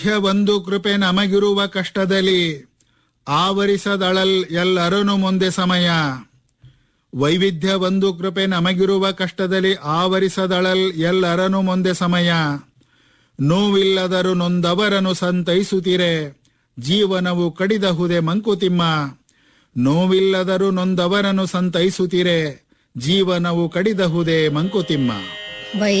ಒಂದು ಕೃಪೆ ನಮಗಿರುವ ಕಷ್ಟದಲ್ಲಿ ಆವರಿಸದಳಲ್ ಎಲ್ಲರನು ಮುಂದೆ ಸಮಯ. ವೈವಿಧ್ಯ ಒಂದು ಕೃಪೆ ನಮಗಿರುವ ಕಷ್ಟದಲ್ಲಿ ಆವರಿಸದಳಲ್ ಎಲ್ಲರನು ಮುಂದೆ ಸಮಯ. ನೋವಿಲ್ಲದರು ನೊಂದವರನು ಸಂತೈಸುತ್ತಿರೆ, ಜೀವನವು ಕಡಿದಹುದೆ ಮಂಕುತಿಮ್ಮ. ನೋವಿಲ್ಲದರು ನೊಂದವರನು ಸಂತೈಸುತ್ತಿರೆ, ಜೀವನವು ಕಡಿದಹುದೆ ಮಂಕುತಿಮ್ಮ.